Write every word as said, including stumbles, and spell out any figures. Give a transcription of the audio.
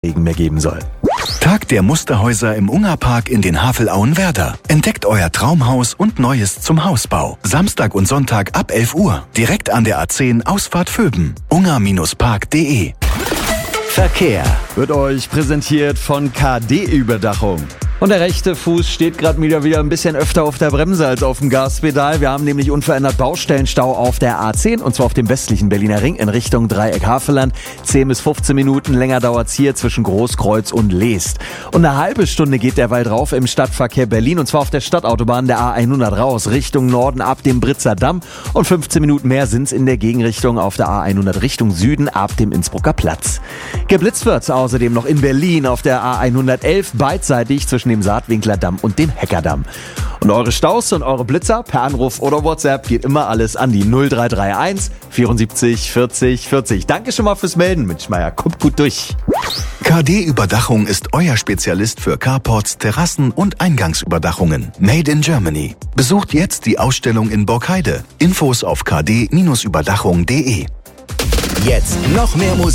Regen mehr geben soll. Tag der Musterhäuser im Ungerpark in den Havelauen-Werder. Entdeckt euer Traumhaus und Neues zum Hausbau. Samstag und Sonntag ab elf Uhr. Direkt an der A zehn Ausfahrt Vöben. unger Park punkt de. Verkehr wird euch präsentiert von K D-Überdachung. Und der rechte Fuß steht gerade wieder, wieder ein bisschen öfter auf der Bremse als auf dem Gaspedal. Wir haben nämlich unverändert Baustellenstau auf der A zehn und zwar auf dem westlichen Berliner Ring in Richtung Dreieck-Havelland. zehn bis fünfzehn Minuten länger dauert's hier zwischen Großkreuz und Leest. Und eine halbe Stunde geht derweil drauf im Stadtverkehr Berlin und zwar auf der Stadtautobahn der A hundert raus Richtung Norden ab dem Britzer Damm. Und fünfzehn Minuten mehr sind's in der Gegenrichtung auf der A hundert Richtung Süden ab dem Innsbrucker Platz. Geblitzt wird's außerdem noch in Berlin auf der A hundertelf beidseitig zwischen dem Saatwinkler Damm und dem Heckerdamm. Und eure Staus und eure Blitzer per Anruf oder WhatsApp geht immer alles an die null drei drei eins vierundsiebzig vierzig vierzig. Danke schon mal fürs Melden, Mensch Meier. Kommt gut durch. K D-Überdachung ist euer Spezialist für Carports, Terrassen und Eingangsüberdachungen. Made in Germany. Besucht jetzt die Ausstellung in Borkheide. Infos auf k d Überdachung punkt de. Jetzt noch mehr Musik.